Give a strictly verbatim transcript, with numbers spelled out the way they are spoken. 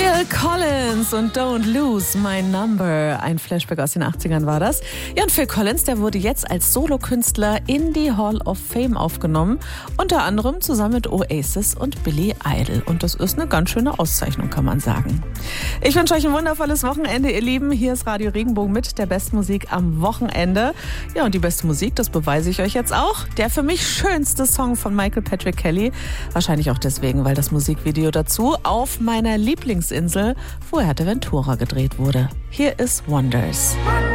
Phil Collins und Don't Lose My Number. Ein Flashback aus den achtzigern war das. Ja, und Phil Collins, der wurde jetzt als Solokünstler in die Hall of Fame aufgenommen. Unter anderem zusammen mit Oasis und Billy Idol. Und das ist eine ganz schöne Auszeichnung, kann man sagen. Ich wünsche euch ein wundervolles Wochenende, ihr Lieben. Hier ist Radio Regenbogen mit der besten Musik am Wochenende. Ja, und die beste Musik, das beweise ich euch jetzt auch. Der für mich schönste Song von Michael Patrick Kelly. Wahrscheinlich auch deswegen, weil das Musikvideo dazu auf meiner Lieblingsinsel Fuerteventura gedreht wurde. Hier ist Wonders.